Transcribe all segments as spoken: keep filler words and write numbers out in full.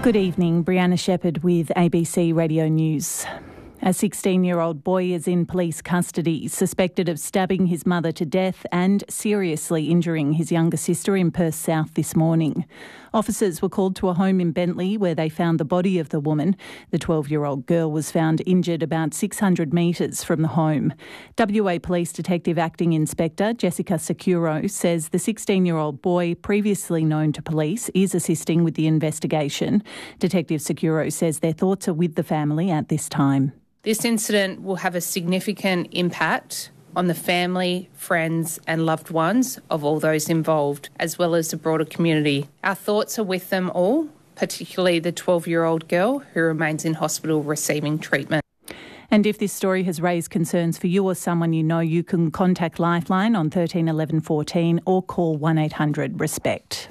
Good evening, Brianna Shepherd with A B C Radio News. A sixteen-year-old boy is in police custody, suspected of stabbing his mother to death and seriously injuring his younger sister in Perth South this morning. Officers were called to a home in Bentley where they found the body of the woman. The twelve-year-old girl was found injured about six hundred metres from the home. W A Police Detective Acting Inspector Jessica Securo says the sixteen-year-old boy, previously known to police, is assisting with the investigation. Detective Securo says their thoughts are with the family at this time. This incident will have a significant impact on the family, friends and loved ones of all those involved, as well as the broader community. Our thoughts are with them all, particularly the twelve-year-old girl who remains in hospital receiving treatment. And if this story has raised concerns for you or someone you know, you can contact Lifeline on thirteen eleven fourteen or call one eight hundred RESPECT.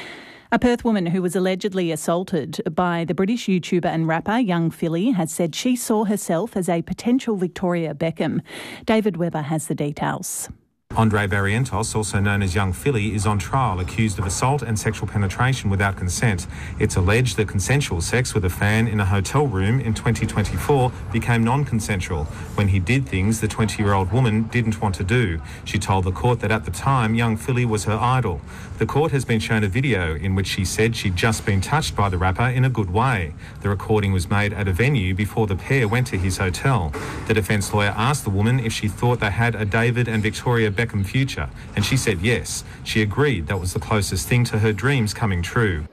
A Perth woman who was allegedly assaulted by the British YouTuber and rapper Young Philly has said she saw herself as a potential Victoria Beckham. David Webber has the details. Andre Barrientos, also known as Young Philly, is on trial accused of assault and sexual penetration without consent. It's alleged that consensual sex with a fan in a hotel room in twenty twenty-four became non-consensual when he did things the twenty-year-old woman didn't want to do. She told the court that at the time, Young Philly was her idol. The court has been shown a video in which she said she'd just been touched by the rapper in a good way. The recording was made at a venue before the pair went to his hotel. The defence lawyer asked the woman if she thought they had a David and Victoria Beckham future, and she said yes. She agreed that was the closest thing to her dreams coming true.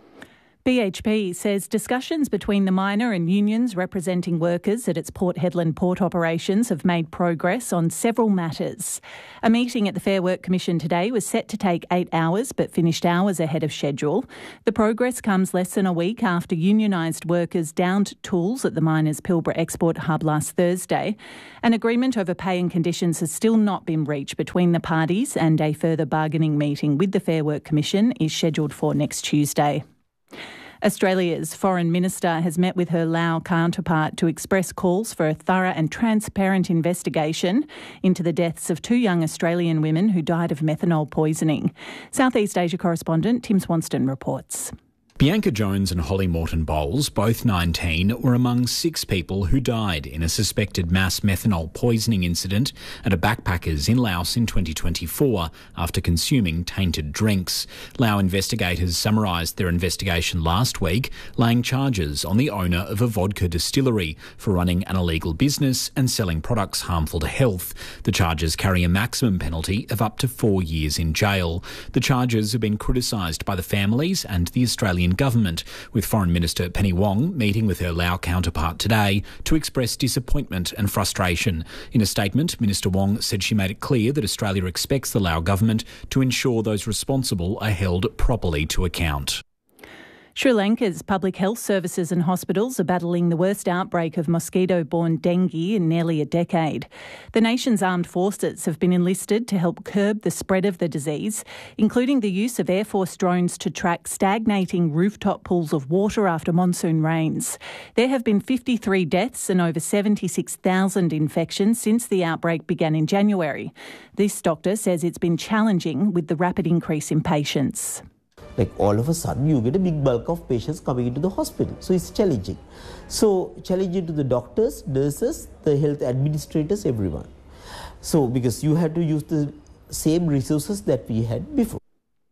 B H P says discussions between the miner and unions representing workers at its Port Hedland port operations have made progress on several matters. A meeting at the Fair Work Commission today was set to take eight hours but finished hours ahead of schedule. The progress comes less than a week after unionised workers downed tools at the miners' Pilbara export hub last Thursday. An agreement over pay and conditions has still not been reached between the parties, and a further bargaining meeting with the Fair Work Commission is scheduled for next Tuesday. Australia's Foreign Minister has met with her Lao counterpart to express calls for a thorough and transparent investigation into the deaths of two young Australian women who died of methanol poisoning. Southeast Asia correspondent Tim Swanston reports. Bianca Jones and Holly Morton Bowles, both nineteen, were among six people who died in a suspected mass methanol poisoning incident at a backpackers in Laos in twenty twenty-four after consuming tainted drinks. Lao investigators summarised their investigation last week, laying charges on the owner of a vodka distillery for running an illegal business and selling products harmful to health. The charges carry a maximum penalty of up to four years in jail. The charges have been criticised by the families and the Australian government, with Foreign Minister Penny Wong meeting with her Lao counterpart today to express disappointment and frustration. In a statement, Minister Wong said she made it clear that Australia expects the Lao government to ensure those responsible are held properly to account. Sri Lanka's public health services and hospitals are battling the worst outbreak of mosquito-borne dengue in nearly a decade. The nation's armed forces have been enlisted to help curb the spread of the disease, including the use of Air Force drones to track stagnating rooftop pools of water after monsoon rains. There have been fifty-three deaths and over seventy-six thousand infections since the outbreak began in January. This doctor says it's been challenging with the rapid increase in patients. Like all of a sudden you get a big bulk of patients coming into the hospital. So it's challenging. So challenging to the doctors, nurses, the health administrators, everyone. So because you have to use the same resources that we had before.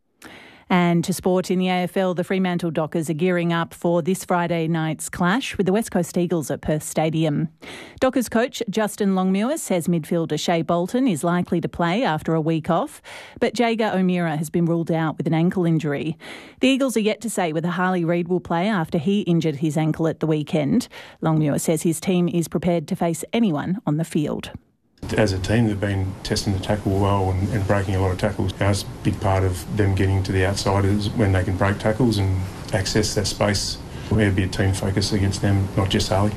And to sport in the A F L, the Fremantle Dockers are gearing up for this Friday night's clash with the West Coast Eagles at Perth Stadium. Dockers coach Justin Longmuir says midfielder Shea Bolton is likely to play after a week off, but Jager O'Meara has been ruled out with an ankle injury. The Eagles are yet to say whether Harley Reid will play after he injured his ankle at the weekend. Longmuir says his team is prepared to face anyone on the field. As a team, they've been testing the tackle well and, and breaking a lot of tackles. That's a big part of them getting to the outsiders when they can break tackles and access that space. It'll be a team focus against them, not just Harley.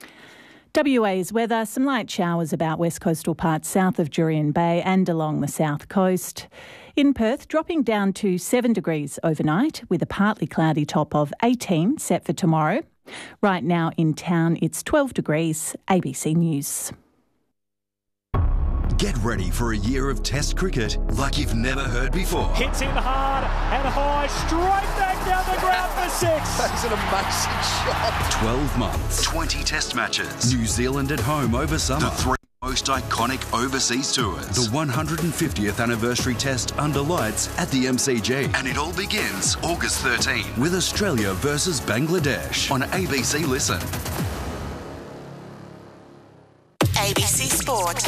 W A's weather, some light showers about west coastal parts south of Jurien Bay and along the south coast. In Perth, dropping down to seven degrees overnight with a partly cloudy top of eighteen set for tomorrow. Right now in town, it's twelve degrees. A B C News. Get ready for a year of Test cricket like you've never heard before. Hits in hard and high, straight back down the ground for six. That's an amazing shot. twelve months, twenty test matches. New Zealand at home over summer. The three most iconic overseas tours. The one hundred fiftieth anniversary test under lights at the M C G. And it all begins August thirteenth with Australia versus Bangladesh on A B C Listen. A B C Sport.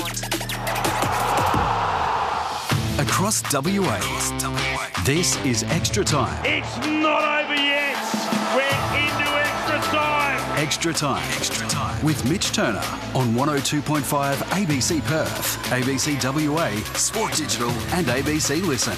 Across W A, this is Extra Time. It's not over yet. We're into extra time. Extra Time. Extra Time. With Mitch Turner on one oh two point five A B C Perth, A B C W A, Sport Digital and A B C Listen.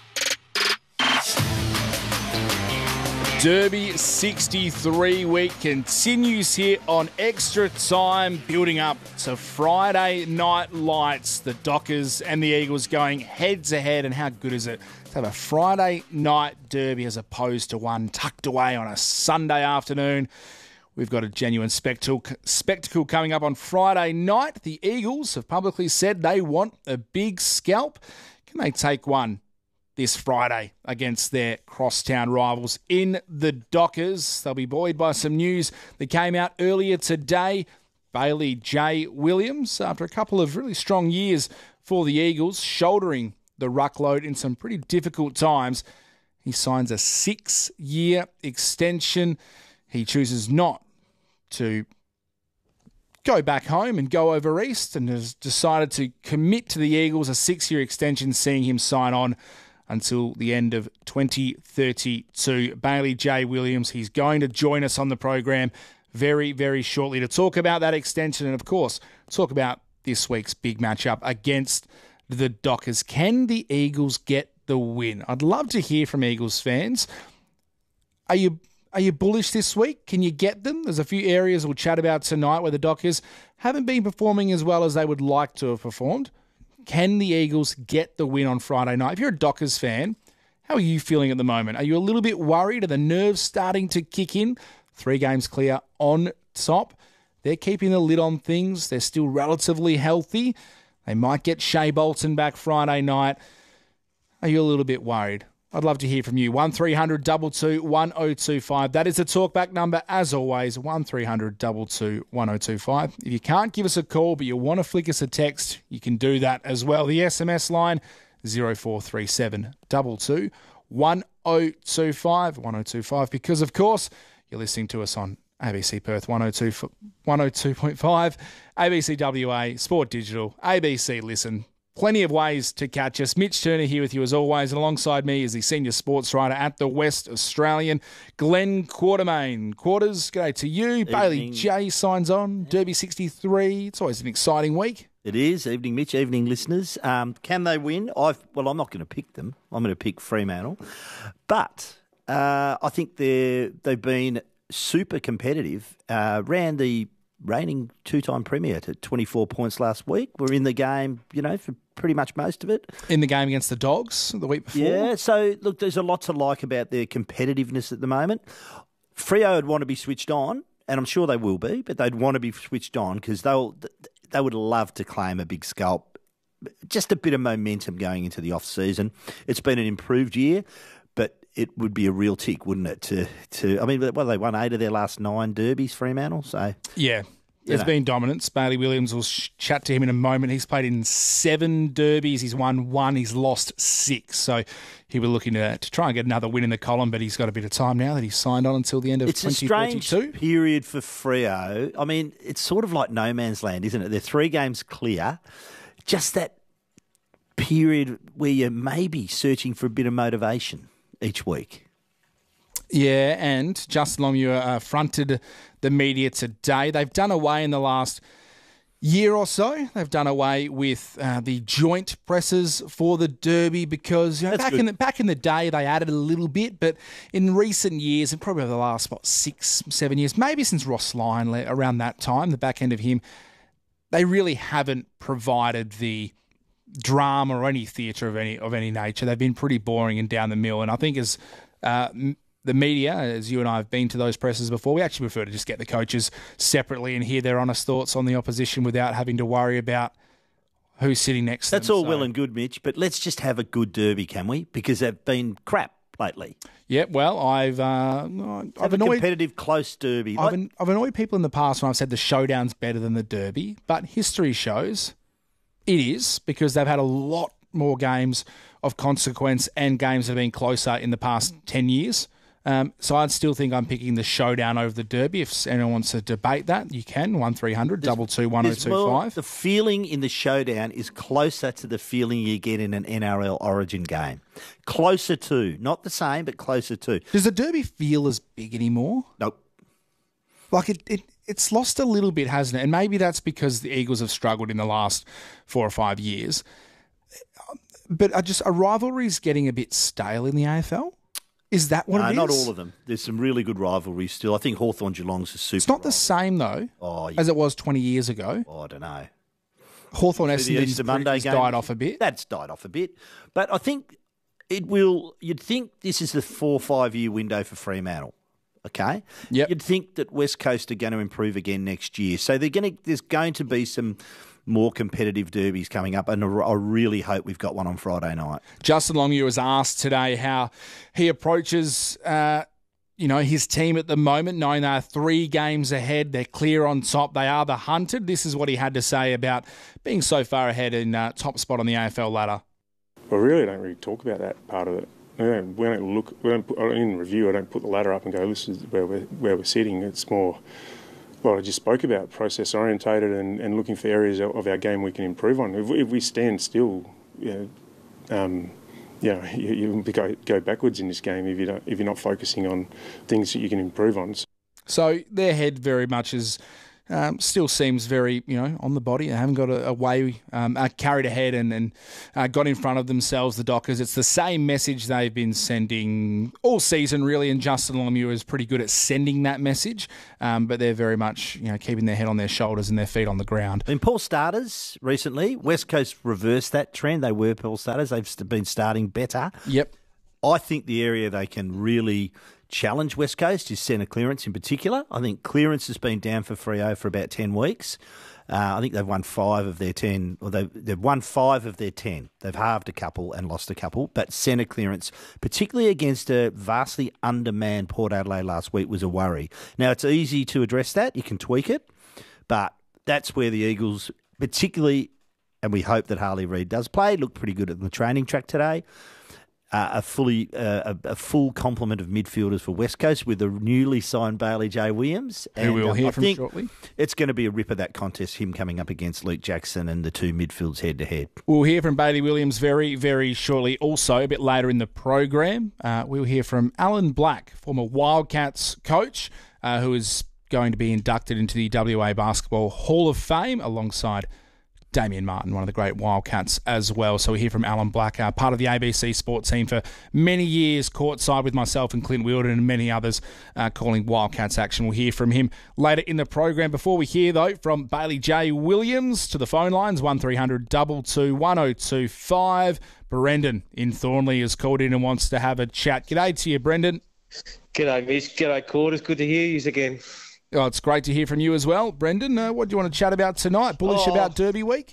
Derby sixty-three week continues here on Extra Time, building up to Friday night lights. The Dockers and the Eagles going head-to-head, and how good is it to have a Friday night derby as opposed to one tucked away on a Sunday afternoon. We've got a genuine spectacle, spectacle coming up on Friday night. The Eagles have publicly said they want a big scalp. Can they take one this Friday against their crosstown rivals in the Dockers? They'll be buoyed by some news that came out earlier today. Bailey J. Williams, after a couple of really strong years for the Eagles, shouldering the ruckload in some pretty difficult times, he signs a six-year extension. He chooses not to go back home and go over east, and has decided to commit to the Eagles a six-year extension, seeing him sign on until the end of twenty thirty-two. Bailey J. Williams, he's going to join us on the program very, very shortly to talk about that extension and, of course, talk about this week's big matchup against the Dockers. Can the Eagles get the win? I'd love to hear from Eagles fans. Are you are you bullish this week? Can you get them? There's a few areas we'll chat about tonight where the Dockers haven't been performing as well as they would like to have performed. Can the Eagles get the win on Friday night? If you're a Dockers fan, how are you feeling at the moment? Are you a little bit worried? Are the nerves starting to kick in? Three games clear on top. They're keeping the lid on things. They're still relatively healthy. They might get Shea Bolton back Friday night. Are you a little bit worried? I'd love to hear from you. one three hundred two two one oh two five. That is the talkback number, as always, one three hundred two two one oh two five. If you can't give us a call but you want to flick us a text, you can do that as well. The S M S line, zero four three seven two two one oh two five, one oh two five, because, of course, you're listening to us on A B C Perth one oh two point five, A B C W A, Sport Digital, A B C Listen. Plenty of ways to catch us. Mitch Turner here with you as always, and alongside me is the senior sports writer at the West Australian, Glenn Quartermain. Quarters, g'day to you. Evening. Bailey J signs on, Derby sixty-three. It's always an exciting week. It is. Evening, Mitch. Evening, listeners. Um, can they win? I've Well, I'm not going to pick them. I'm going to pick Fremantle. But uh, I think they're, they've been super competitive. Uh, ran the reigning two-time premier to twenty-four points last week. We're in the game, you know, for pretty much most of it. In the game against the Dogs the week before? Yeah, so, look, there's a lot to like about their competitiveness at the moment. Freo would want to be switched on, and I'm sure they will be, but they'd want to be switched on because they'll they would love to claim a big scalp. Just a bit of momentum going into the off-season. It's been an improved year, but it would be a real tick, wouldn't it? To, to I mean, well, they won eight of their last nine derbies, Fremantle, so... Yeah. There's been dominance. Bailey Williams, will sh- chat to him in a moment. He's played in seven derbies. He's won one. He's lost six. So he was looking to, to try and get another win in the column, but he's got a bit of time now that he's signed on until the end of it's twenty thirty-two. It's a strange period for Freo. I mean, it's sort of like no man's land, isn't it? They're three games clear. Just that period where you're maybe searching for a bit of motivation each week. Yeah, and Justin Longmuir uh, fronted the media today. They've done away in the last year or so. They've done away with uh, the joint presses for the Derby because you know, back in the, back in the day they added a little bit, but in recent years, and probably over the last what six, seven years, maybe since Ross Lyon around that time, the back end of him, they really haven't provided the drama or any theatre of any of any nature. They've been pretty boring and down the mill, and I think as uh, the media, as you and I have been to those presses before, we actually prefer to just get the coaches separately and hear their honest thoughts on the opposition without having to worry about who's sitting next to them. That's all so. well and good, Mitch, but let's just have a good derby, can we? Because they've been crap lately. Yeah, well, I've uh, I've Have a annoyed competitive close derby. I've, Like- an, I've annoyed people in the past when I've said the showdown's better than the derby, but history shows it is, because they've had a lot more games of consequence and games that have been closer in the past ten years. Um, so I'd still think I'm picking the showdown over the derby. If anyone wants to debate that, you can. one three hundred, double two, one oh There's two more- five. The feeling in the showdown is closer to the feeling you get in an N R L Origin game. Closer to. Not the same, but closer to. Does the derby feel as big anymore? Nope. Like it, it, it's lost a little bit, hasn't it? And maybe that's because the Eagles have struggled in the last four or five years. But I just a rivalry's getting a bit stale in the A F L. Is that what no, it is? not all of them. There's some really good rivalries still. I think Hawthorn Geelong's a super. It's not the same though, oh, as it was twenty years ago. Oh, I don't know. Hawthorn The Easter Monday has game died off a bit. That's died off a bit, but I think it will. You'd think this is the four five year window for Fremantle. Okay. Yep. You'd think that West Coast are going to improve again next year, so they're going to. There's going to be some more competitive derbies coming up, and I really hope we've got one on Friday night. Justin Longmuir was asked today how he approaches, uh, you know, his team at the moment, knowing they're three games ahead, they're clear on top, they are the hunted. This is what he had to say about being so far ahead in uh, top spot on the A F L ladder. Well, really, I don't really talk about that part of it. We don't, we don't look. We don't put, in review. I don't put the ladder up and go, "This is where we're where we're sitting." It's more what I just spoke about: process orientated and, and looking for areas of our game we can improve on. If we, if we stand still, you know, um, you know, you, you go go backwards in this game if you don't if you're not focusing on things that you can improve on. So their head very much is. Um, still seems very, you know, on the body. They haven't got a, a way, um, uh, carried ahead and, and uh, got in front of themselves, the Dockers. It's the same message they've been sending all season, really, and Justin Longmuir is pretty good at sending that message, um, but they're very much, you know, keeping their head on their shoulders and their feet on the ground. In poor starters recently, West Coast reversed that trend. They were poor starters. They've been starting better. Yep. I think the area they can really challenge West Coast is centre clearance in particular. I think clearance has been down for Freo for about ten weeks. Uh, I think they've won five of their ten, or they've, they've won five of their ten. They've halved a couple and lost a couple, but centre clearance, particularly against a vastly undermanned Port Adelaide last week, was a worry. Now, it's easy to address that. You can tweak it, but that's where the Eagles, particularly, and we hope that Harley Reid does play, looked pretty good at the training track today. Uh, a fully uh, a, a full complement of midfielders for West Coast with the newly signed Bailey J. Williams. Who we'll um, hear I from think shortly. It's going to be a ripper, that contest, him coming up against Luke Jackson and the two midfields head-to-head. We'll hear from Bailey Williams very, very shortly. Also, a bit later in the program, uh, we'll hear from Alan Black, former Wildcats coach, uh, who is going to be inducted into the W A Basketball Hall of Fame alongside Damien Martin, one of the great Wildcats as well. So we hear from Alan Black, uh, part of the A B C Sports team for many years, courtside with myself and Clint Wilden and many others uh, calling Wildcats action. We'll hear from him later in the program. Before we hear, though, from Bailey J. Williams to the phone lines, one three hundred two two one oh two five. Brendan in Thornley has called in and wants to have a chat. G'day to you, Brendan. G'day, Mish. G'day, Quarters. Good to hear you again. Oh, it's great to hear from you as well. Brendan, uh, what do you want to chat about tonight? Bullish oh, about Derby week?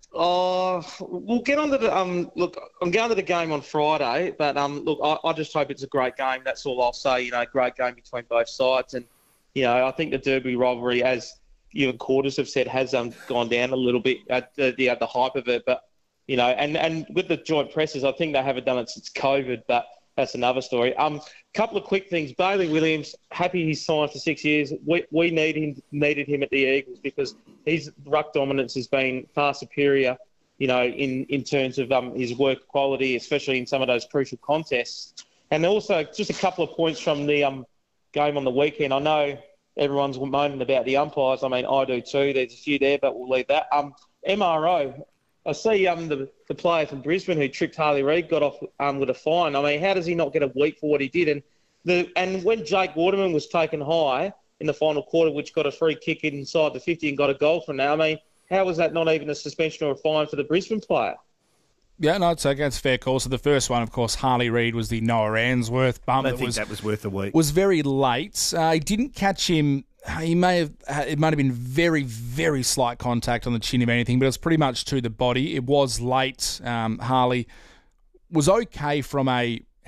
Oh, we'll get on to the... Um, look, I'm going to the game on Friday, but um, look, I, I just hope it's a great game. That's all I'll say. You know, great game between both sides. And, you know, I think the Derby rivalry, as you and Quarters have said, has um, gone down a little bit at the, the, the hype of it. But, you know, and, and with the joint presses, I think they haven't done it since COVID, but that's another story. Um, couple of quick things. Bailey Williams, happy he's signed for six years. We we need him needed him at the Eagles because his ruck dominance has been far superior, you know, in, in terms of um, his work quality, especially in some of those crucial contests. And also, just a couple of points from the um, game on the weekend. I know everyone's moaning about the umpires. I mean, I do too. There's a few there, but we'll leave that. Um, M R O. I see um, the, the player from Brisbane who tricked Harley Reid got off um, with a fine. I mean, how does he not get a week for what he did? And the and when Jake Waterman was taken high in the final quarter, which got a free kick inside the fifty and got a goal from that, I mean, how was that not even a suspension or a fine for the Brisbane player? Yeah, no, it's okay. It's a fair call. So the first one, of course, Harley Reid was the Noah Answorth bump. I don't think was, that was worth a week. Was very late. Uh, he didn't catch him. He may have. It might have been very, very slight contact on the chin, if anything, but it was pretty much to the body. It was late. Um, Harley was okay from a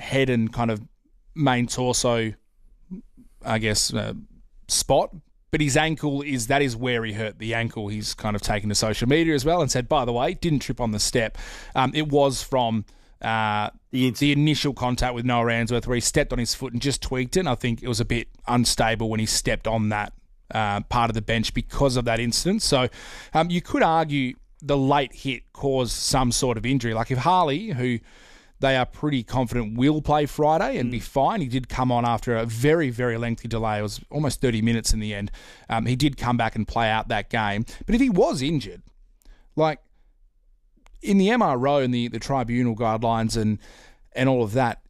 head and kind of main torso, I guess, uh, spot. But his ankle is, that is where he hurt the ankle. He's kind of taken to social media as well and said, by the way, didn't trip on the step. Um, it was from uh, the, the initial contact with Noah Answorth where he stepped on his foot and just tweaked it. And I think it was a bit unstable when he stepped on that uh, part of the bench because of that incident. So um, you could argue the late hit caused some sort of injury. Like if Harley, who they are pretty confident will play Friday and mm. be fine. He did come on after a very, very lengthy delay. It was almost thirty minutes in the end. Um, he did come back and play out that game. But if he was injured, like in the M R O and the, the tribunal guidelines and and all of that,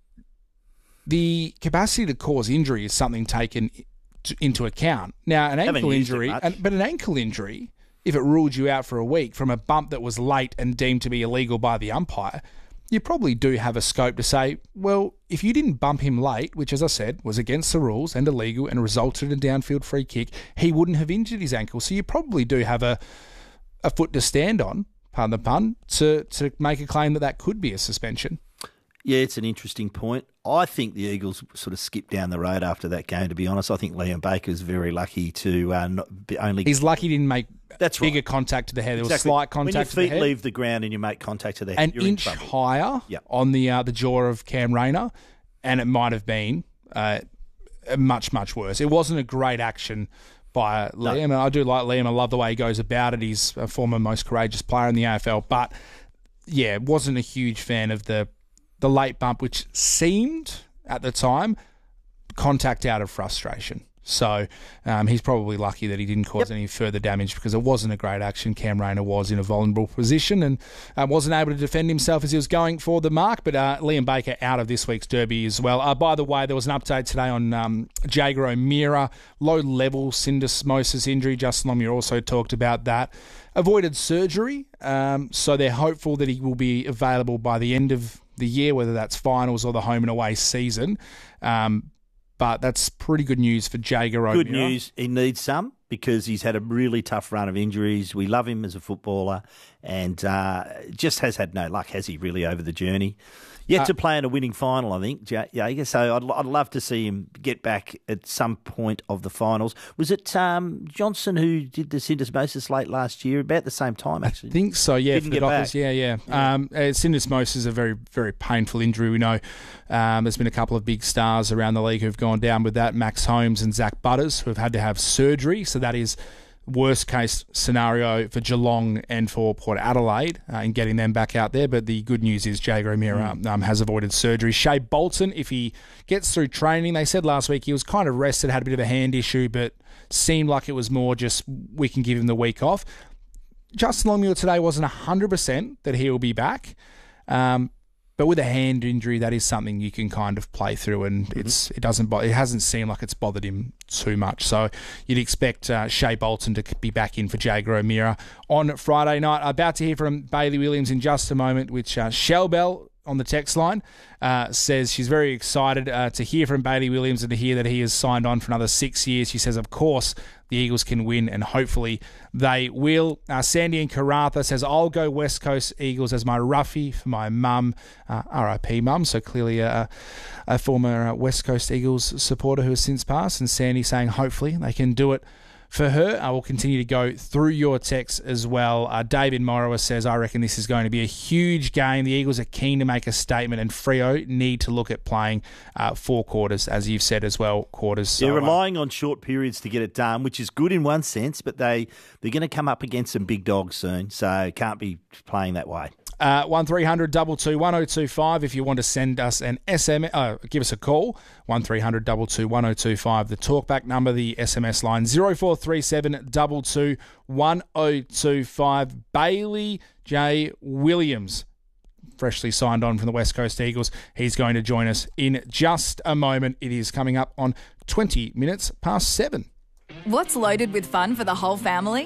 the capacity to cause injury is something taken to, into account. Now, an ankle injury, an, but an ankle injury, if it ruled you out for a week from a bump that was late and deemed to be illegal by the umpire, you probably do have a scope to say, well, if you didn't bump him late, which, as I said, was against the rules and illegal and resulted in a downfield free kick, he wouldn't have injured his ankle. So you probably do have a a foot to stand on, pardon the pun, to, to make a claim that that could be a suspension. Yeah, it's an interesting point. I think the Eagles sort of skipped down the road after that game, to be honest. I think Liam Baker's very lucky to uh, not be only... He's lucky he didn't make That's bigger right. contact to the head. There exactly. was slight contact to the head. When your feet leave the ground and you make contact to the head, An you're inch in trouble. higher yep. on the uh, the jaw of Cam Rayner, and it might have been uh, much, much worse. It wasn't a great action by Liam. No. And I do like Liam. I love the way he goes about it. He's a former most courageous player in the A F L. But, yeah, wasn't a huge fan of the the late bump, which seemed, at the time, contact out of frustration. So um, he's probably lucky that he didn't cause yep. any further damage because it wasn't a great action. Cam Rayner was in a vulnerable position and uh, wasn't able to defend himself as he was going for the mark. But uh, Liam Baker out of this week's derby as well. Uh, by the way, there was an update today on um, Jaeger O'Meara, low-level syndesmosis injury. Justin Longmuir also talked about that. Avoided surgery, um, so they're hopeful that he will be available by the end of the year, whether that's finals or the home and away season. Um, but that's pretty good news for Jaeger O'Meara. Good news. He needs some because he's had a really tough run of injuries. We love him as a footballer and uh, just has had no luck, has he, really, over the journey. Yet uh, to play in a winning final, I think, Jaeger. So I'd, I'd love to see him get back at some point of the finals. Was it um, Johnson who did the syndesmosis late last year, about the same time, actually? I think so, yeah. Didn't for the get Dockers, back. yeah, yeah. yeah. Um, uh, syndesmosis is a very, very painful injury. We know um, there's been a couple of big stars around the league who've gone down with that, Max Holmes and Zach Butters, who have had to have surgery. So that is worst case scenario for Geelong and for Port Adelaide uh, in getting them back out there. But the good news is Jaeger O'Meara mm. um, has avoided surgery. Shea Bolton, if he gets through training, they said last week he was kind of rested, had a bit of a hand issue, but seemed like it was more just we can give him the week off. Justin Longmuir today wasn't one hundred percent that he will be back. Um, But with a hand injury, that is something you can kind of play through, and mm-hmm. it's it doesn't bo- it hasn't seemed like it's bothered him too much. So you'd expect uh, Shea Bolton to be back in for Jaeger O'Meara on Friday night. About to hear from Bailey Williams in just a moment, which uh, Shell Bell on the text line uh, says she's very excited uh, to hear from Bailey Williams and to hear that he has signed on for another six years. She says, of course, the Eagles can win, and hopefully they will. Uh, Sandy in Karratha says, I'll go West Coast Eagles as my roughie for my mum, uh, R I P mum, so clearly a, a former uh, West Coast Eagles supporter who has since passed. And Sandy saying, hopefully they can do it for her. I will continue to go through your texts as well. Uh, David Morrowa says, I reckon this is going to be a huge game. The Eagles are keen to make a statement, and Freo need to look at playing uh, four quarters, as you've said as well, quarters. So, they're relying on short periods to get it done, which is good in one sense, but they, they're going to come up against some big dogs soon, so can't be playing that way. Uh, one three hundred two two one oh two five if you want to send us an S M S, uh, give us a call, one three hundred two two one oh two five, the talkback number, the S M S line, zero four three seven two two one oh two five. Bailey J. Williams, freshly signed on from the West Coast Eagles. He's going to join us in just a moment. It is coming up on twenty minutes past seven. What's loaded with fun for the whole family?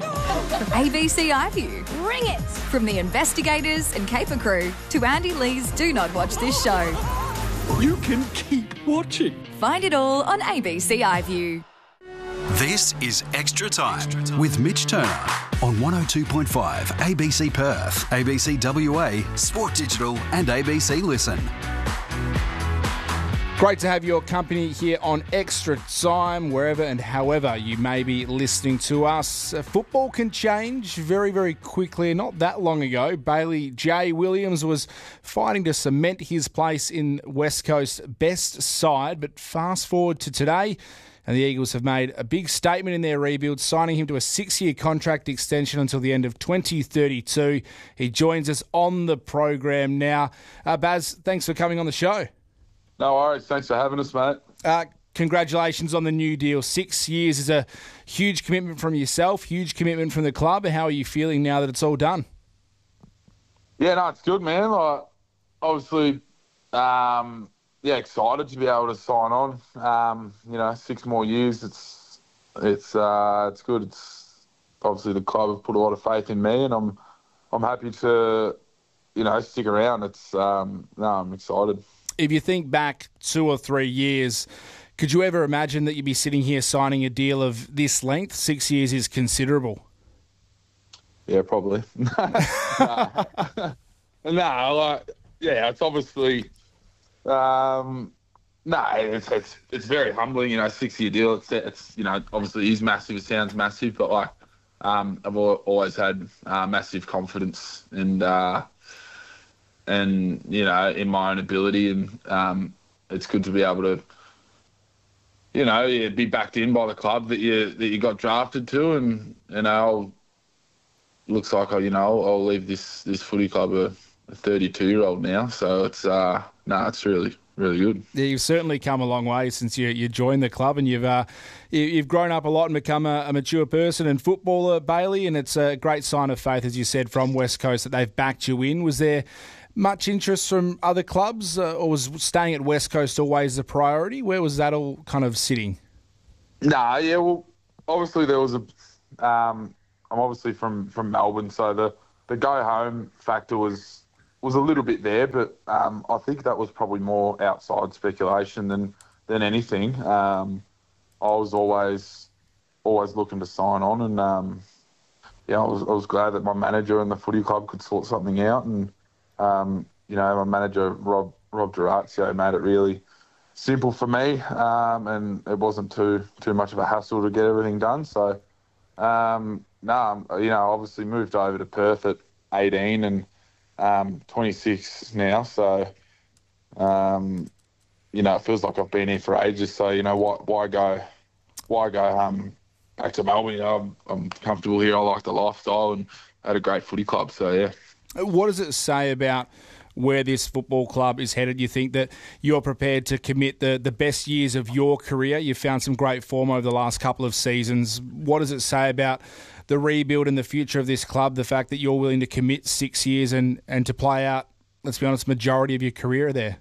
A B C iView. Bring it! From the investigators and caper crew to Andy Lee's Do Not Watch This Show. You can keep watching. Find it all on A B C iView. This is Extra Time with Mitch Turner on one oh two point five A B C Perth, A B C W A, Sport Digital and A B C Listen. Great to have your company here on Extra Time, wherever and however you may be listening to us. Uh, football can change very, very quickly. Not that long ago, Bailey J. Williams was fighting to cement his place in West Coast's best side. But fast forward to today, and the Eagles have made a big statement in their rebuild, signing him to a six-year contract extension until the end of twenty thirty-two. He joins us on the program now. Uh, Baz, thanks for coming on the show. No worries. Thanks for having us, mate. Uh, congratulations on the new deal. Six years is a huge commitment from yourself, huge commitment from the club. How are you feeling now that it's all done? Yeah, no, it's good, man. Like, obviously, um, yeah, excited to be able to sign on. Um, you know, six more years. It's it's uh, it's good. It's obviously the club have put a lot of faith in me, and I'm I'm happy to, you know, stick around. It's um, no, I'm excited. If you think back two or three years, could you ever imagine that you'd be sitting here signing a deal of this length? Six years is considerable. Yeah, probably. no, no, like, yeah, it's obviously, um, no, it's, it's it's very humbling. You know, six year deal. It's it's you know, obviously is massive. It sounds massive, but like, um, I've always had uh, massive confidence and. Uh, And, you know, in my own ability, and um, it's good to be able to, you know, yeah, be backed in by the club that you that you got drafted to, and you know, looks like I, you know, I'll leave this this footy club a thirty-two year old now. So it's uh, no, nah, it's really really good. Yeah, you've certainly come a long way since you you joined the club, and you've uh, you, you've grown up a lot and become a, a mature person and footballer, Bailey. And it's a great sign of faith, as you said, from West Coast that they've backed you in. Was there much interest from other clubs, uh, or was staying at West Coast always the priority? Where was that all kind of sitting? Nah, yeah, well, obviously there was a. Um, I'm obviously from, from Melbourne, so the, the go home factor was was a little bit there, but um, I think that was probably more outside speculation than than anything. Um, I was always always looking to sign on, and um, yeah, I was I was glad that my manager and the footy club could sort something out, and. Um, you know, my manager, Rob Rob Durazio, made it really simple for me, um, and it wasn't too too much of a hassle to get everything done. So, um, no, nah, you know, obviously moved over to Perth at eighteen and um, twenty-six now. So, um, you know, it feels like I've been here for ages. So, you know, why why go why go um, back to Melbourne? You know, I'm, I'm comfortable here. I like the lifestyle and had a great footy club. So, yeah. What does it say about where this football club is headed? You think that you're prepared to commit the, the best years of your career? You've found some great form over the last couple of seasons. What does it say about the rebuild and the future of this club, the fact that you're willing to commit six years and, and to play out, let's be honest, majority of your career there?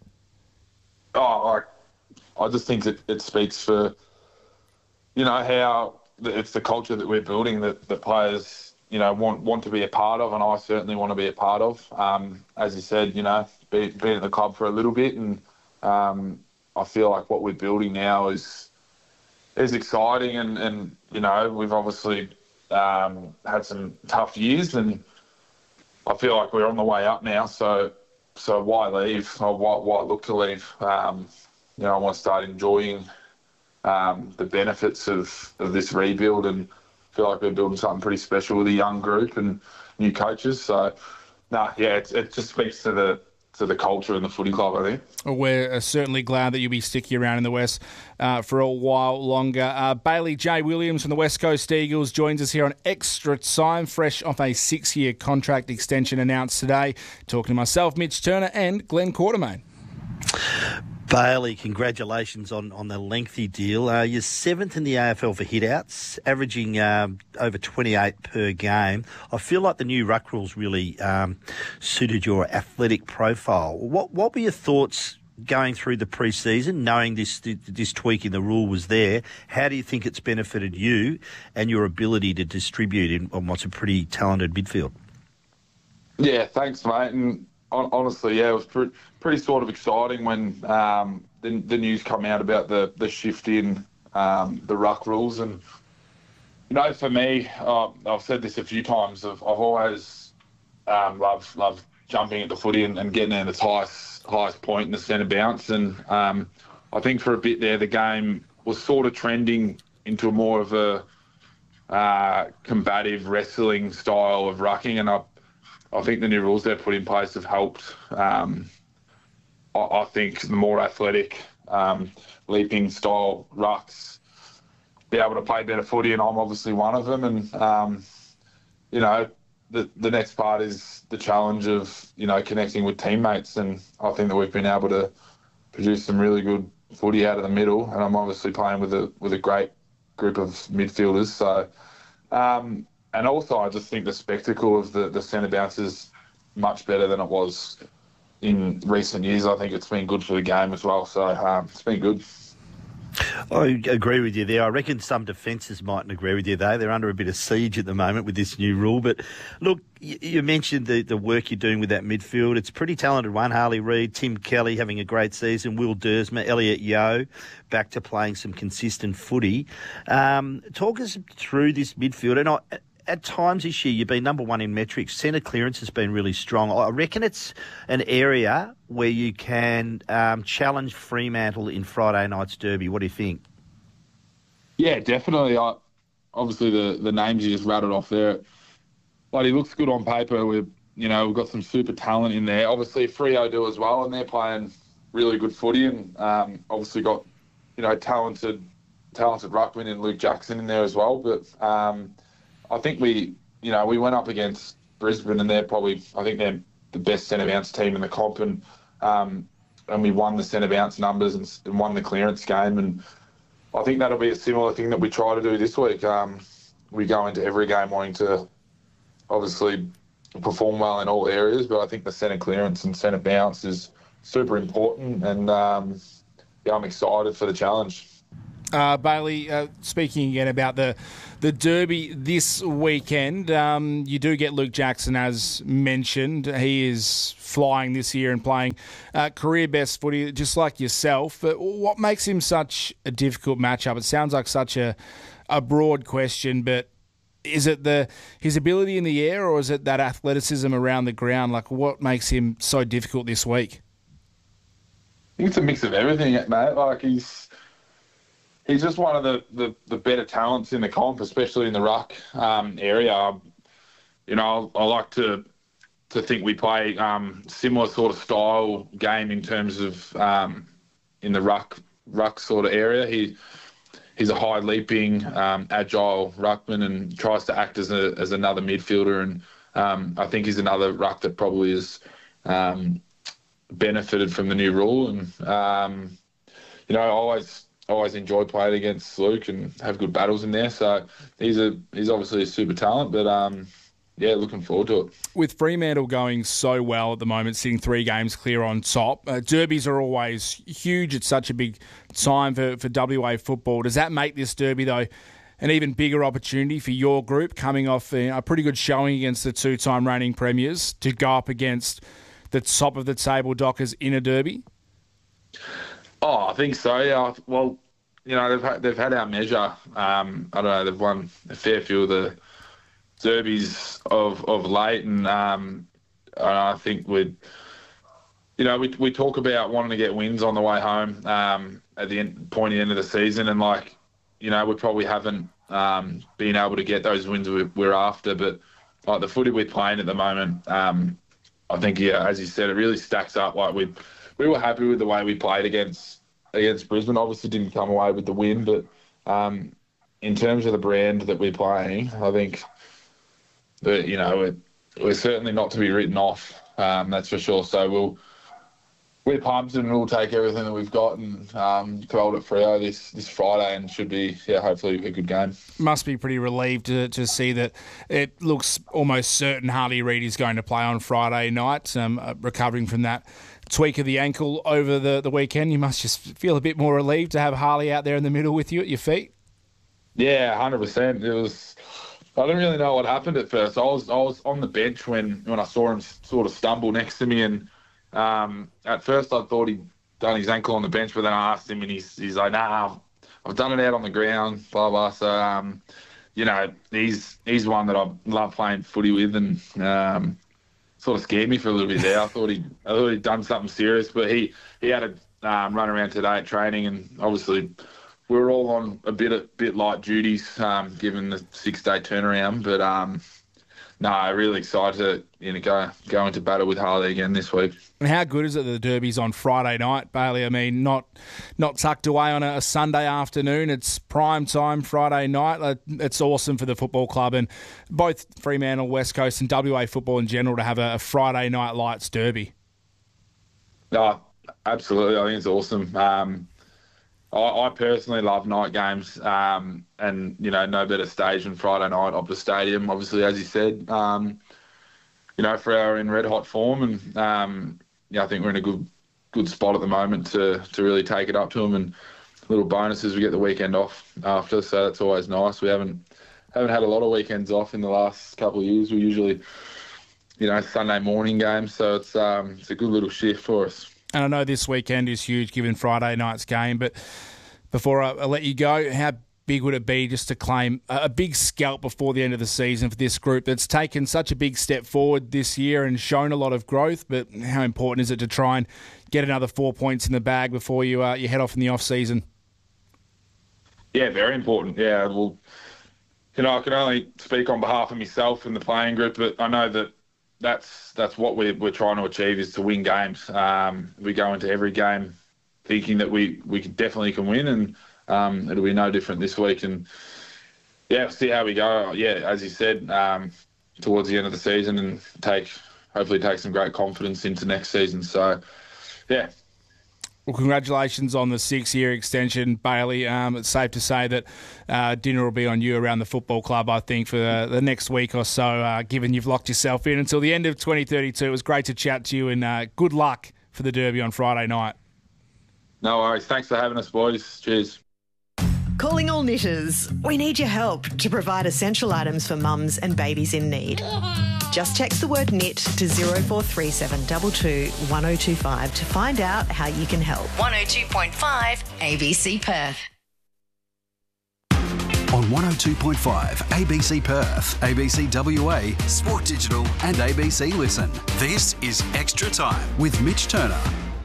Oh, I, I just think it, it speaks for, you know, how it's the culture that we're building, that the players – you know, want want to be a part of, and I certainly want to be a part of. Um, as you said, you know, be, been at the club for a little bit, and um, I feel like what we're building now is is exciting, and, and you know, we've obviously um, had some tough years, and I feel like we're on the way up now. So, so why leave? Or why, why look to leave? Um, you know, I want to start enjoying um, the benefits of, of this rebuild, and feel like we're building something pretty special with a young group and new coaches. So, nah, yeah, it, it just speaks to the to the culture and the footy club, I think. Well, we're certainly glad that you'll be sticking around in the West uh, for a while longer. Uh, Bailey J. Williams from the West Coast Eagles joins us here on Extra Time, fresh off a six-year contract extension announced today. Talking to myself, Mitch Turner, and Glenn Quartermain. Bailey, congratulations on, on the lengthy deal. Uh, you're seventh in the A F L for hit-outs, averaging um, over twenty-eight per game. I feel like the new ruck rules really um, suited your athletic profile. What what were your thoughts going through the pre-season, knowing this this tweak in the rule was there? How do you think it's benefited you and your ability to distribute in on what's a pretty talented midfield? Yeah, thanks, mate. And honestly, yeah, it was pretty, pretty sort of exciting when um, the, the news come out about the, the shift in um, the ruck rules. And, you know, for me, uh, I've said this a few times, I've, I've always um, loved, loved jumping at the footy and, and getting in its highest, highest point in the centre bounce. And um, I think for a bit there, the game was sort of trending into more of a uh, combative wrestling style of rucking, and I, I think the new rules they've put in place have helped. Um, I, I think the more athletic, um, leaping style rucks be able to play better footy, and I'm obviously one of them. And um, you know, the the next part is the challenge of you know connecting with teammates, and I think that we've been able to produce some really good footy out of the middle, and I'm obviously playing with a with a great group of midfielders. So, um, and also I just think the spectacle of the, the centre bounce is much better than it was in recent years. I think it's been good for the game as well. So um, it's been good. I agree with you there. I reckon some defences mightn't agree with you, though. They're under a bit of siege at the moment with this new rule. But, look, you mentioned the, the work you're doing with that midfield. It's a pretty talented one. Harley Reid, Tim Kelly having a great season, Will Dersma, Elliot Yeo back to playing some consistent footy. Um, talk us through this midfield. And I, at times this year, you've been number one in metrics. Centre clearance has been really strong. I reckon it's an area where you can um, challenge Fremantle in Friday night's derby. What do you think? Yeah, definitely. I, obviously, the, the names you just rattled off there, but he looks good on paper. We've, you know, we've got some super talent in there. Obviously, Freo do as well, and they're playing really good footy, and um, obviously got, you know, talented, talented ruckman and Luke Jackson in there as well. But um, I think we, you know, we went up against Brisbane, and they're probably, I think they're the best centre bounce team in the comp, and um, and we won the centre bounce numbers and, and won the clearance game, and I think that'll be a similar thing that we try to do this week. Um, we go into every game wanting to obviously perform well in all areas, but I think the centre clearance and centre bounce is super important, and um, yeah, I'm excited for the challenge. Uh, Bailey, uh, speaking again about the the derby this weekend, um, you do get Luke Jackson, as mentioned. He is flying this year and playing uh, career best footy, just like yourself. But what makes him such a difficult matchup? It sounds like such a, a broad question, but is it the his ability in the air, or is it that athleticism around the ground? Like, what makes him so difficult this week? I think it's a mix of everything, mate. Like, he's He's just one of the, the, the better talents in the comp, especially in the ruck um, area. You know, I, I like to to think we play um, similar sort of style game in terms of um, in the ruck ruck sort of area. He he's a high leaping, um, agile ruckman and tries to act as a, as another midfielder. And um, I think he's another ruck that probably has um, benefited from the new rule. And um, you know, I always. I always enjoy playing against Luke and have good battles in there. So he's a he's obviously a super talent, but um, yeah, looking forward to it. With Fremantle going so well at the moment, sitting three games clear on top, uh, derbies are always huge. It's such a big time for, for W A football. Does that make this derby, though, an even bigger opportunity for your group, coming off a, a pretty good showing against the two-time reigning premiers, to go up against the top of the table Dockers in a derby? Oh, I think so, yeah. Well, you know, they've had, they've had our measure. Um, I don't know, they've won a fair few of the derbies of, of late, and um, I think we'd, you know, we we talk about wanting to get wins on the way home um, at the end, pointy end of the season, and, like, you know, we probably haven't um, been able to get those wins we're after, but like the footy we're playing at the moment, um, I think, yeah, as you said, it really stacks up. Like, we we were happy with the way we played against against Brisbane. Obviously didn't come away with the win, but um, in terms of the brand that we're playing, I think that, you know, we're, we're certainly not to be written off, um, that's for sure. So we'll, we're pumped, and we'll take everything that we've got and um, throw it at Freo this, this Friday, and should be, yeah, hopefully a good game. Must be pretty relieved to, to see that it looks almost certain Harley Reid is going to play on Friday night, um, uh, recovering from that tweak of the ankle over the, the weekend. You must just feel a bit more relieved to have Harley out there in the middle with you at your feet. Yeah, one hundred percent. It was. I didn't really know what happened at first. I was I was on the bench when, when I saw him sort of stumble next to me, and um, at first I thought he'd done his ankle on the bench, but then I asked him, and he's he's like, "Nah, I've done it out on the ground." Blah blah. So um, you know, he's he's one that I love playing footy with, and um, sort of scared me for a little bit there. I thought he I thought he'd done something serious, but he he had a um, run around today at training, and obviously we're all on a bit a bit light duties um, given the six day turnaround. But um, no, really excited to you know go go into battle with Harley again this week. And how good is it that the Derby's on Friday night, Bailey? I mean, not not tucked away on a, a Sunday afternoon. It's prime time Friday night. It's awesome for the football club and both Fremantle, West Coast and W A football in general to have a, a Friday night lights Derby. No, absolutely. I think it's awesome. Um, I, I personally love night games um, and, you know, no better stage than Friday night up the stadium. Obviously, as you said, um, you know, Freo are in red-hot form and, um, yeah, I think we're in a good good spot at the moment to to really take it up to them, and little bonuses we get the weekend off after, so that's always nice. We haven't haven't had a lot of weekends off in the last couple of years. We usually, you know, Sunday morning games, so it's um it's a good little shift for us. And I know this weekend is huge given Friday night's game, but before I, I let you go, how big would it be just to claim a big scalp before the end of the season for this group that's taken such a big step forward this year and shown a lot of growth, but how important is it to try and get another four points in the bag before you uh, you head off in the off-season? Yeah, very important. Yeah, well, you know, I can only speak on behalf of myself and the playing group, but I know that that's that's what we're, we're trying to achieve is to win games. Um, we go into every game thinking that we, we definitely can win, and Um, it'll be no different this week, and yeah, see how we go. Yeah, as you said, um, towards the end of the season, and take hopefully take some great confidence into next season. So, yeah. Well, congratulations on the six-year extension, Bailey. Um, it's safe to say that uh, dinner will be on you around the football club, I think, for the, the next week or so, uh, given you've locked yourself in until the end of twenty thirty-two. It was great to chat to you, and uh, good luck for the Derby on Friday night. No worries. Thanks for having us, boys. Cheers. Calling all knitters. We need your help to provide essential items for mums and babies in need. Just text the word knit to zero four three seven two two one zero two five to find out how you can help. one oh two point five A B C Perth. On one oh two point five A B C Perth, A B C W A, Sport Digital and A B C Listen. This is Extra Time with Mitch Turner.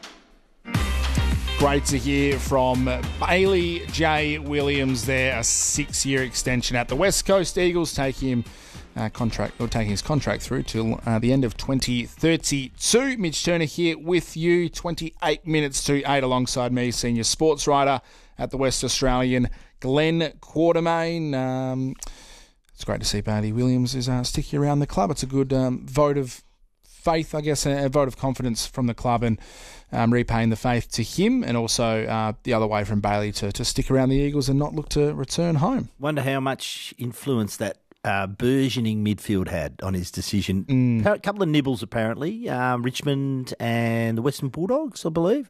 Great to hear from Bailey J. Williams there, a six-year extension at the West Coast Eagles, taking him uh, contract or taking his contract through till uh, the end of twenty thirty-two. Mitch Turner here with you, twenty-eight minutes to eight, alongside me, senior sports writer at the West Australian, Glenn Quartermain. Um, it's great to see Bailey Williams is uh, sticking around the club. It's a good um, vote of faith, I guess, a, a vote of confidence from the club, and um, repaying the faith to him, and also uh, the other way from Bailey to, to stick around the Eagles and not look to return home. Wonder how much influence that uh, burgeoning midfield had on his decision. Mm. A couple of nibbles, apparently. Um, Richmond and the Western Bulldogs, I believe.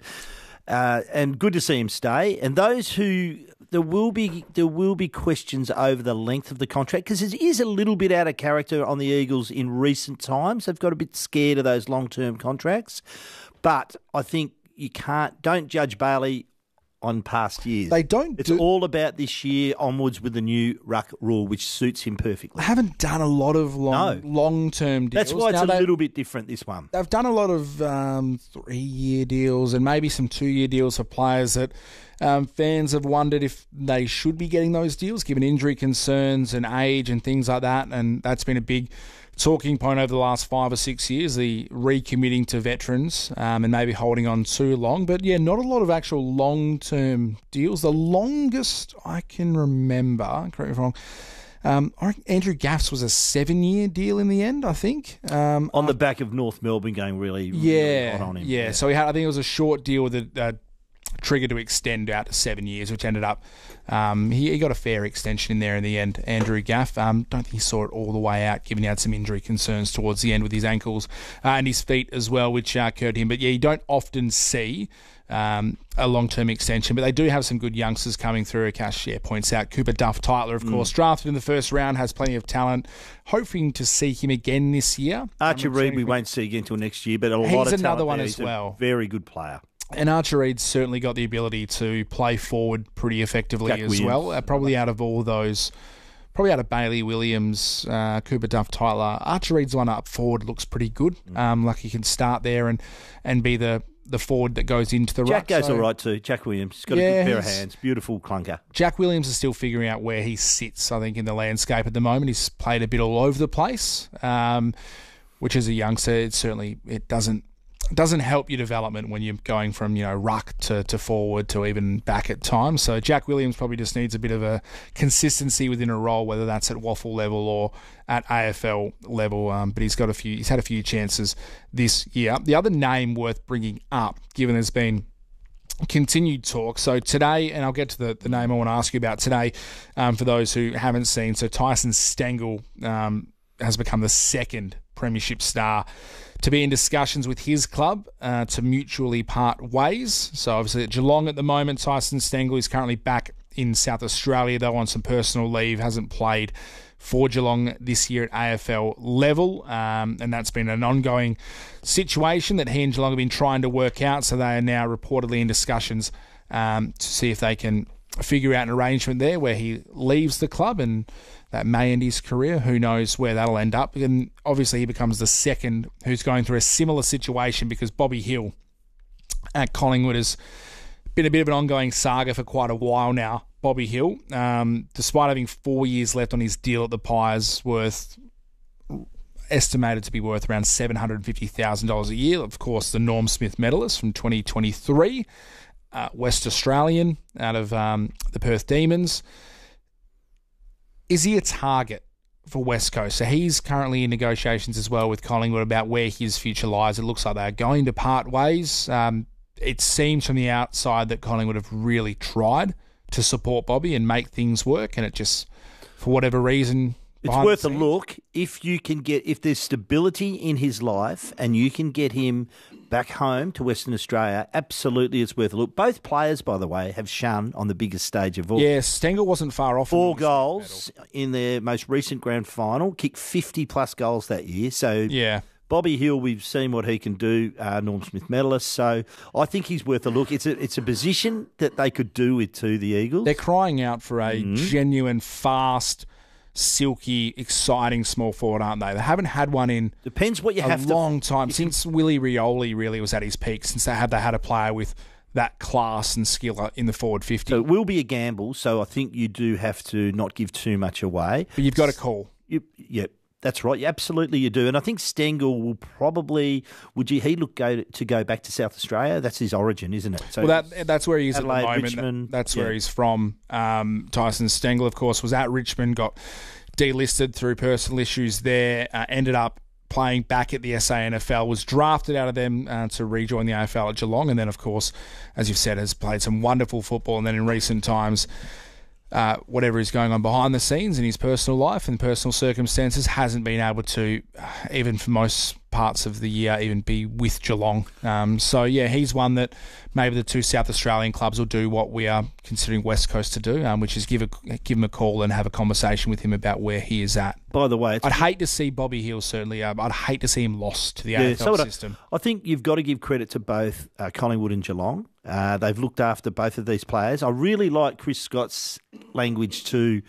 Uh, and good to see him stay. And those who... There will be there will be questions over the length of the contract, because it is a little bit out of character on the Eagles in recent times. They've got a bit scared of those long-term contracts. But I think you can't... Don't judge Bailey on past years. They don't It's do- all about this year onwards with the new ruck rule, which suits him perfectly. They haven't done a lot of long, No. long-term deals. That's why it's Now, a they- little bit different, this one. They've done a lot of um, three-year deals and maybe some two-year deals for players that um, fans have wondered if they should be getting those deals, given injury concerns and age and things like that. And that's been a big talking point over the last five or six years, the recommitting to veterans um, and maybe holding on too long. But, yeah, not a lot of actual long-term deals. The longest I can remember, correct me if I'm wrong, Um, I reckon Andrew Gaff's was a seven-year deal in the end, I think. Um, on the back of North Melbourne going really, yeah, really hot on him. Yeah, so he had, I think it was a short deal with a, a trigger to extend out to seven years, which ended up, um, he, he got a fair extension in there in the end, Andrew Gaff. Um, don't think he saw it all the way out, given he had some injury concerns towards the end with his ankles uh, and his feet as well, which uh, hurt him. But yeah, you don't often see Um, a long-term extension, but they do have some good youngsters coming through. Akash yeah, points out Cooper Duff Tytler, of course, mm. drafted in the first round, has plenty of talent. Hoping to see him again this year. Archer um, Reid we won't see again until next year, but a He's lot of another talent one there. as He's well. A very good player. And Archer Reid's certainly got the ability to play forward pretty effectively Jack as Williams. well. Uh, probably out of all those, probably out of Bailey Williams, uh, Cooper Duff Tytler, Archer Reid's one up forward looks pretty good. Mm. Um, like he can start there and, and be the the forward that goes into the Jack ruck. goes so, all right too. Jack Williams. He's got Yeah, a good pair of he's- hands. Beautiful clunker. Jack Williams is still figuring out where he sits, I think, in the landscape at the moment. He's played a bit all over the place, um, which as a youngster, it certainly it doesn't doesn't help your development when you're going from, you know, ruck to, to forward to even back at times. So Jack Williams probably just needs a bit of a consistency within a role, whether that's at waffle level or at A F L level. Um, but he's got a few. He's had a few chances this year. The other name worth bringing up, given there's been continued talk. So today, and I'll get to the, the name I want to ask you about today, um, for those who haven't seen. So Tyson Stengel um, has become the second premiership star to be in discussions with his club uh, to mutually part ways. So obviously at Geelong at the moment, Tyson Stengel is currently back in South Australia, though on some personal leave, hasn't played for Geelong this year at A F L level, um, and that's been an ongoing situation that he and Geelong have been trying to work out, so they are now reportedly in discussions um, to see if they can figure out an arrangement there where he leaves the club, and that may end his career. Who knows where that'll end up. And obviously he becomes the second who's going through a similar situation, because Bobby Hill at Collingwood has been a bit of an ongoing saga for quite a while now. Bobby Hill, um, despite having four years left on his deal at the Pies, worth estimated to be worth around seven hundred fifty thousand dollars a year. Of course, the Norm Smith medalist from twenty twenty-three, uh, West Australian out of um, the Perth Demons. Is he a target for West Coast? So he's currently in negotiations as well with Collingwood about where his future lies. It looks like they're going to part ways. Um, it seems from the outside that Collingwood have really tried to support Bobby and make things work, and it just, for whatever reason, it's worth a look if you can get if there's stability in his life and you can get him back home to Western Australia. Absolutely, it's worth a look. Both players, by the way, have shone on the biggest stage of all. Yeah, Stengel wasn't far off. Four goals in their most recent grand final. Kicked fifty plus goals that year. So yeah. Bobby Hill, we've seen what he can do, uh, Norm Smith medalist. So I think he's worth a look. It's a it's a position that they could do with too, the Eagles. They're crying out for a mm-hmm. genuine, fast, silky, exciting small forward, aren't they? They haven't had one in depends what you a have long to, time since Willie Rioli really was at his peak. Since they had they had a player with that class and skill in the forward fifty. So it will be a gamble. So I think you do have to not give too much away. But you've got to call. You, yeah. That's right. Absolutely, you do. And I think Stengel will probably would you he look go to go back to South Australia? That's his origin, isn't it? So well, that that's where he is Adelaide, at the moment. Richmond, that's yeah. where he's from. Um, Tyson Stengel, of course, was at Richmond, got delisted through personal issues there, uh, ended up playing back at the S A N F L, was drafted out of them uh, to rejoin the A F L at Geelong, and then, of course, as you've said, has played some wonderful football, and then in recent times, Uh, whatever is going on behind the scenes in his personal life and personal circumstances, hasn't been able to, uh, even for most parts of the year, even be with Geelong. Um, so, yeah, he's one that maybe the two South Australian clubs will do what we are considering West Coast to do, um, which is give a, give him a call and have a conversation with him about where he is at. By the way, I'd hate to see Bobby Hill, certainly. Um, I'd hate to see him lost to the yeah, A F L so system. I, I think you've got to give credit to both uh, Collingwood and Geelong. Uh, they've looked after both of these players. I really like Chris Scott's language too,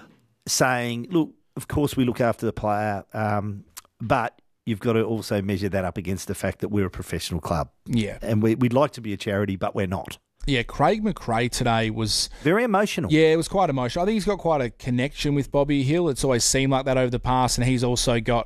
saying, look, of course we look after the player, um, but you've got to also measure that up against the fact that we're a professional club. Yeah. And we, we'd like to be a charity, but we're not. Yeah, Craig McRae today was... very emotional. Yeah, it was quite emotional. I think he's got quite a connection with Bobby Hill. It's always seemed like that over the past, and he's also got,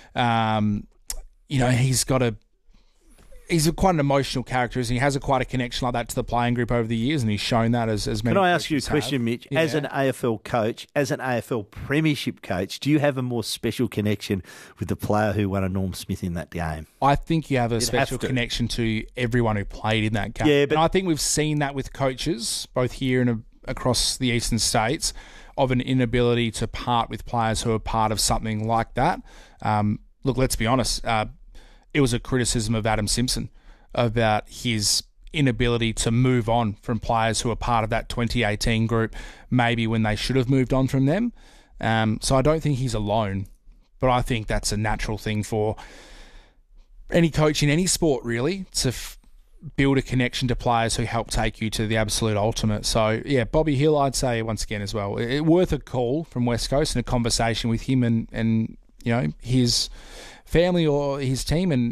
um, you know, he's got a... He's a, quite an emotional character, and he has a quite a connection like that to the playing group over the years, and he's shown that as, as many. Can I ask you a question, have. Mitch? Yeah. As an A F L coach, as an A F L premiership coach, do you have a more special connection with the player who won a Norm Smith in that game? I think you have a You'd special have to. connection to everyone who played in that game. Yeah, but and I think we've seen that with coaches, both here and across the eastern states, of an inability to part with players who are part of something like that. Um, look, let's be honest. Uh, it was a criticism of Adam Simpson about his inability to move on from players who are part of that twenty eighteen group, maybe when they should have moved on from them. Um, so I don't think he's alone, but I think that's a natural thing for any coach in any sport, really, to f- build a connection to players who help take you to the absolute ultimate. So, yeah, Bobby Hill, I'd say once again as well, it, it worth a call from West Coast and a conversation with him and, and you know, his family or his team, and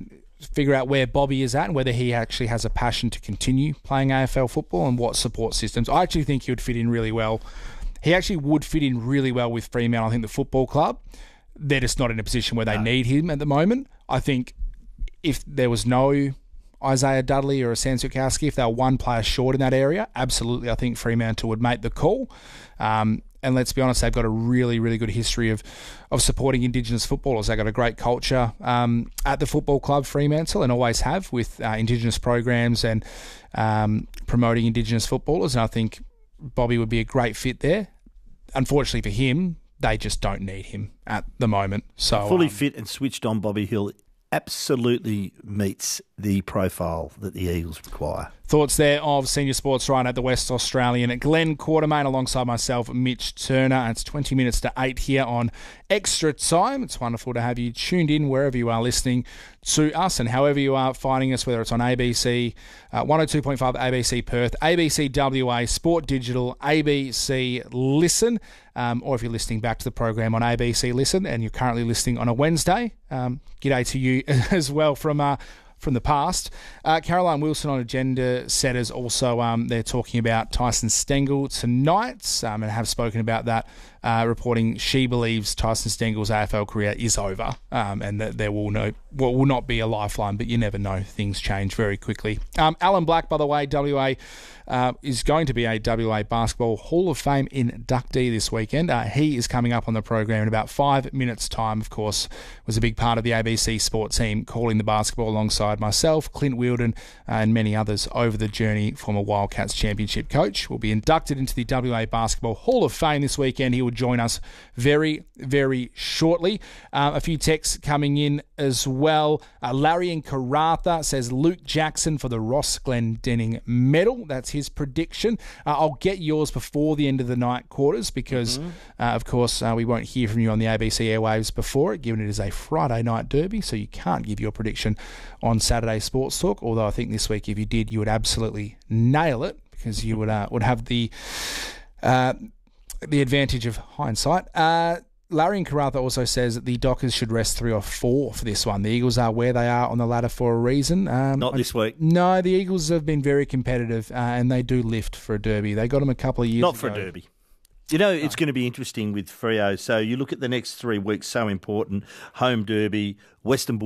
figure out where Bobby is at and whether he actually has a passion to continue playing A F L football and what support systems. I actually think he would fit in really well. He actually would fit in really well with Fremantle. I think the football club, they're just not in a position where they no. need him at the moment. I think if there was no Isaiah Dudley or a Sansukowski, if they were one player short in that area, absolutely, I think Fremantle would make the call. Um, and let's be honest, they've got a really, really good history of, of supporting Indigenous footballers. They've got a great culture um, at the football club, Fremantle, and always have with uh, Indigenous programs and um, promoting Indigenous footballers. And I think Bobby would be a great fit there. Unfortunately for him, they just don't need him at the moment. So fully um, fit and switched on Bobby Hill absolutely meets the profile that the Eagles require. Thoughts there of senior sports writer at the West Australian, Glenn Quartermain, alongside myself, Mitch Turner. It's twenty minutes to eight here on Extra Time. It's wonderful to have you tuned in wherever you are listening to us and however you are finding us, whether it's on A B C, uh, one oh two point five A B C Perth, A B C W A, Sport Digital, A B C Listen, um, or if you're listening back to the program on A B C Listen and you're currently listening on a Wednesday, um, g'day to you as well from uh, from the past. Uh, Caroline Wilson on Agenda Setters also, um, they're talking about Tyson Stengel tonight um, and have spoken about that, uh, reporting she believes Tyson Stengel's A F L career is over um, and that there will, no, well, will not be a lifeline, but you never know. Things change very quickly. Um, Alan Black, by the way, W A Uh, is going to be a W A Basketball Hall of Fame inductee this weekend. Uh, he is coming up on the program in about five minutes' time. Of course, was a big part of the A B C Sport team calling the basketball alongside myself, Clint Wheeldon, uh, and many others over the journey. Former Wildcats championship coach will be inducted into the W A Basketball Hall of Fame this weekend. He will join us very, very shortly. Uh, a few texts coming in as well. Uh, Larry in Karratha says Luke Jackson for the Ross Glendenning medal. That's his prediction. Uh, I'll get yours before the end of the night quarters because, mm-hmm. uh, of course, uh, we won't hear from you on the A B C airwaves before it, given it is a Friday night derby, so you can't give your prediction on Saturday Sports Talk, although I think this week, if you did, you would absolutely nail it because you would uh, would have the uh, the advantage of hindsight. Uh, Larry in Karratha also says that the Dockers should rest three or four for this one. The Eagles are where they are on the ladder for a reason. Um, Not this week. No, the Eagles have been very competitive uh, and they do lift for a derby. They got them a couple of years Not ago. Not for a derby. You know, it's no. going to be interesting with Freo. So you look at the next three weeks, so important. Home derby, Western